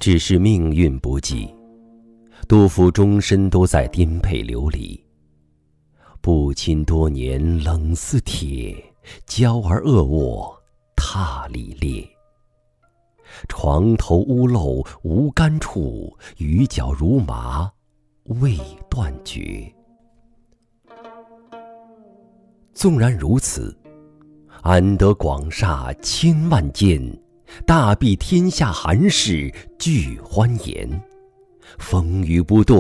只是命运不济，杜甫终身都在颠沛流离。不亲多年冷似铁，娇儿恶卧榻里裂。床头屋漏无干处，雨脚如麻未断绝。纵然如此，安得广厦千万间，大庇天下寒士俱欢颜。风雨不动